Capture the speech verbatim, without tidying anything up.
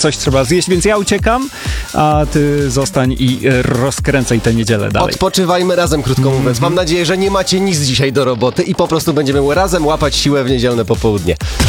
coś trzeba zjeść, więc ja uciekam, a ty zostań i rozkręcaj tę niedzielę dalej. Odpoczywajmy razem, krótko mówiąc. Mam nadzieję, że nie macie nic dzisiaj do roboty i po prostu będziemy razem łapać siłę w niedzielne popołudnie.